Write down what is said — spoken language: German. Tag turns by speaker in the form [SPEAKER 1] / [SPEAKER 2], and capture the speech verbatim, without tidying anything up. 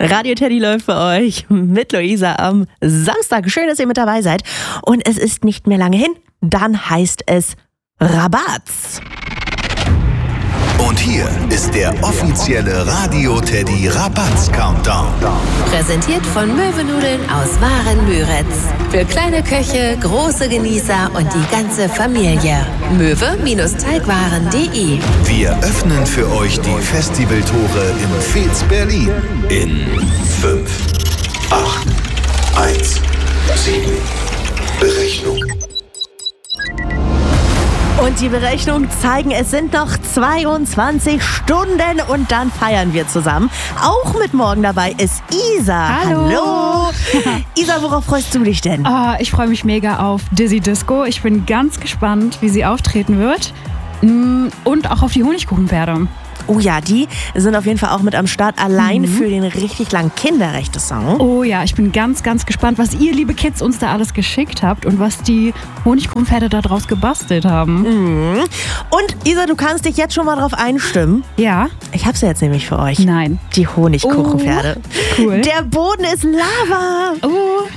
[SPEAKER 1] Radio Teddy läuft für euch mit Luisa am Samstag. Schön, dass ihr mit dabei seid. Und es ist nicht mehr lange hin. Dann heißt es Rabatz.
[SPEAKER 2] Und hier ist der offizielle Radio Teddy Rabatz Countdown.
[SPEAKER 3] Präsentiert von Möwenudeln aus Waren-Müritz. Für kleine Köche, große Genießer und die ganze Familie. möwe-teigwaren punkt de.
[SPEAKER 2] Wir öffnen für euch die Festivaltore im Fez Berlin in fünf, acht, eins, sieben. Berechnung.
[SPEAKER 1] Und die Berechnungen zeigen, es sind noch zweiundzwanzig Stunden und dann feiern wir zusammen. Auch mit morgen dabei ist Isa.
[SPEAKER 4] Hallo.
[SPEAKER 1] Hallo. Isa, worauf freust du dich denn?
[SPEAKER 4] Oh, ich freue mich mega auf Dizzy Disco. Ich bin ganz gespannt, wie sie auftreten wird. Und auch auf die Honigkuchenpferde.
[SPEAKER 1] Oh ja, die sind auf jeden Fall auch mit am Start, allein mhm. für den richtig langen Kinderrechte-Song.
[SPEAKER 4] Oh ja, ich bin ganz, ganz gespannt, was ihr, liebe Kids, uns da alles geschickt habt und was die Honigkuchenpferde da draus gebastelt haben.
[SPEAKER 1] Mhm. Und Isa, du kannst dich jetzt schon mal drauf einstimmen.
[SPEAKER 4] Ja.
[SPEAKER 1] Ich hab's jetzt nämlich für euch.
[SPEAKER 4] Nein.
[SPEAKER 1] Die Honigkuchenpferde.
[SPEAKER 4] Oh, cool.
[SPEAKER 1] Der Boden ist Lava.
[SPEAKER 4] Oh,